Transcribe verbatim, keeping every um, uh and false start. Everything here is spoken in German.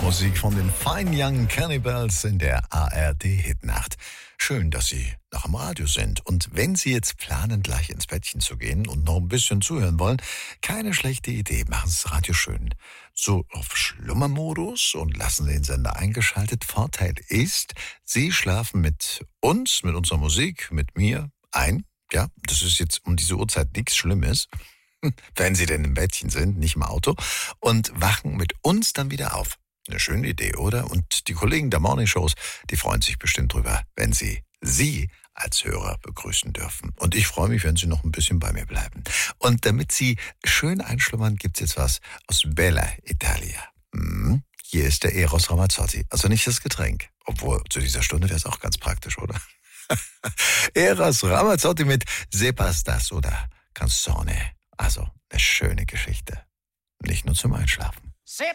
Musik von den Fine Young Cannibals in der A R D-Hitnacht. Schön, dass Sie noch am Radio sind. Und wenn Sie jetzt planen, gleich ins Bettchen zu gehen und noch ein bisschen zuhören wollen, keine schlechte Idee. Machen Sie das Radio schön so auf Schlummermodus und lassen Sie den Sender eingeschaltet. Vorteil ist, Sie schlafen mit uns, mit unserer Musik, mit mir ein. Ja, das ist jetzt um diese Uhrzeit nichts Schlimmes. Wenn Sie denn im Bettchen sind, nicht im Auto. Und wachen mit uns dann wieder auf. Eine schöne Idee, oder? Und die Kollegen der Morningshows, die freuen sich bestimmt drüber, wenn sie Sie als Hörer begrüßen dürfen. Und ich freue mich, wenn Sie noch ein bisschen bei mir bleiben. Und damit Sie schön einschlummern, gibt's jetzt was aus Bella Italia. Hm, hier ist der Eros Ramazzotti. Also nicht das Getränk. Obwohl, zu dieser Stunde wäre es auch ganz praktisch, oder? Eros Ramazzotti mit Se Pastas oder Canzone. Also eine schöne Geschichte. Nicht nur zum Einschlafen. Se